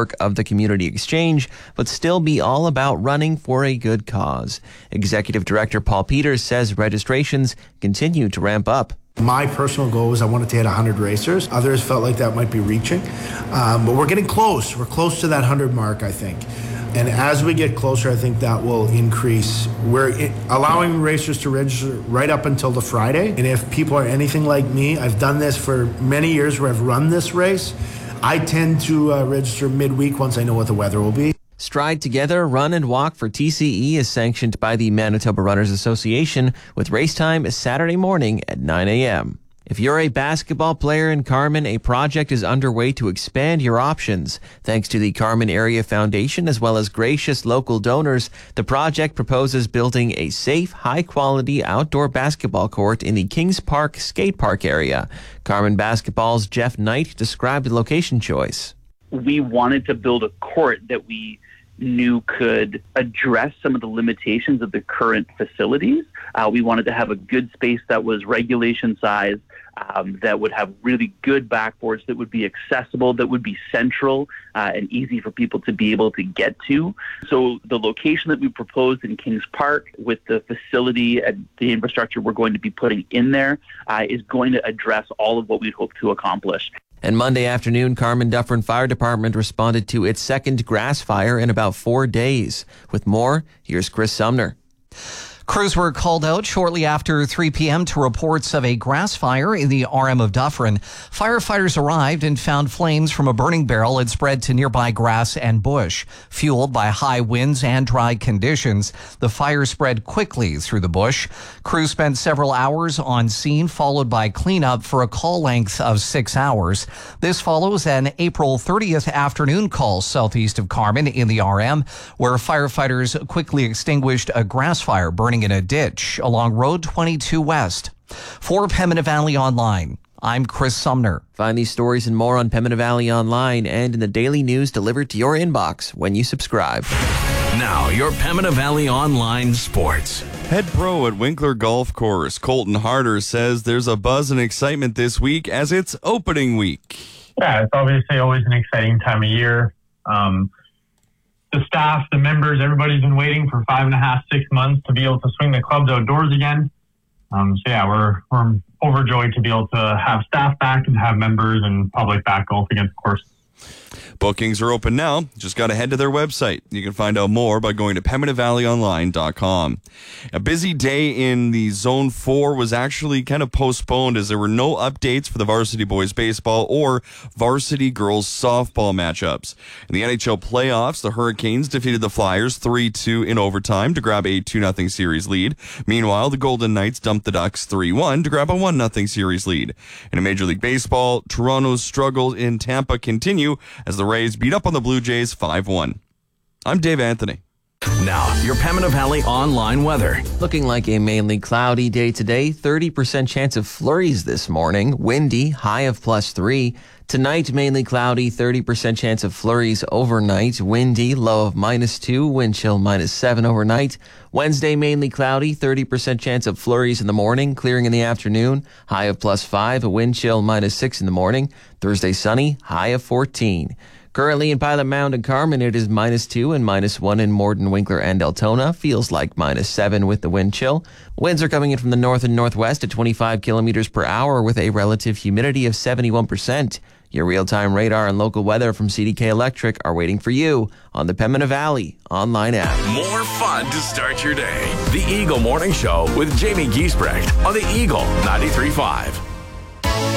work of the Community Exchange, but still be all about running for a good cause. Executive Director Paul Peters says registrations continue to ramp up. My personal goal was I wanted to hit 100 racers. Others felt like that might be reaching, but we're getting close. We're close to that 100 mark, I think. And as we get closer, I think that will increase. We're allowing racers to register right up until the Friday. And if people are anything like me, I've done this for many years where I've run this race. I tend to register midweek once I know what the weather will be. Stride Together, Run and Walk for TCE is sanctioned by the Manitoba Runners Association, with race time Saturday morning at 9 a.m. If you're a basketball player in Carman, a project is underway to expand your options. Thanks to the Carman Area Foundation as well as gracious local donors, the project proposes building a safe, high-quality outdoor basketball court in the Kings Park skate park area. Carman Basketball's Jeff Knight described the location choice. We wanted to build a court that we knew could address some of the limitations of the current facilities. We wanted to have a good space that was regulation size, that would have really good backboards, that would be accessible, that would be central and easy for people to be able to get to. So the location that we proposed in Kings Park with the facility and the infrastructure we're going to be putting in there is going to address all of what we hope to accomplish. And Monday afternoon, Carman Dufferin Fire Department responded to its second grass fire in about 4 days. With more, here's Chris Sumner. Crews were called out shortly after 3 p.m. to reports of a grass fire in the RM of Dufferin. Firefighters arrived and found flames from a burning barrel had spread to nearby grass and bush. Fueled by high winds and dry conditions, the fire spread quickly through the bush. Crews spent several hours on scene, followed by cleanup for a call length of 6 hours. This follows an April 30th afternoon call southeast of Carman in the RM, where firefighters quickly extinguished a grass fire burning in a ditch along Road 22 West. For Pembina Valley Online, I'm Chris Sumner. Find these stories and more on Pembina Valley Online and in the daily news delivered to your inbox when you subscribe. Now, your Pembina Valley Online sports. Head pro at Winkler Golf Course, Colton Harder, says there's a buzz and excitement this week as it's opening week. Yeah, it's obviously always an exciting time of year. The staff, the members, everybody's been waiting for 5.5, 6 months to be able to swing the clubs outdoors again. We're overjoyed to be able to have staff back and have members and public back golfing at the course. Bookings are open now. Just got to head to their website. You can find out more by going to PembinaValleyOnline.com. A busy day in the Zone 4 was actually kind of postponed as there were no updates for the varsity boys baseball or varsity girls softball matchups. In the NHL playoffs, the Hurricanes defeated the Flyers 3-2 in overtime to grab a 2-0 series lead. Meanwhile, the Golden Knights dumped the Ducks 3-1 to grab a 1-0 series lead. In Major League Baseball, Toronto's struggles in Tampa continue as the Rays beat up on the Blue Jays 5-1. I'm Dave Anthony. Now, your Pembina Valley Online weather. Looking like a mainly cloudy day today. 30% chance of flurries this morning. Windy, high of +3. Tonight, mainly cloudy. 30% chance of flurries overnight. Windy, low of -2. Wind chill -7 overnight. Wednesday, mainly cloudy. 30% chance of flurries in the morning. Clearing in the afternoon. High of +5. A wind chill -6 in the morning. Thursday, sunny. High of 14. Currently in Pilot Mound and Carman, it is -2 and -1 in Morden, Winkler, and Deltona. Feels like -7 with the wind chill. Winds are coming in from the north and northwest at 25 kilometers per hour with a relative humidity of 71%. Your real-time radar and local weather from CDK Electric are waiting for you on the Pembina Valley Online app. More fun to start your day. The Eagle Morning Show with Jamie Giesbrecht on the Eagle 93.5.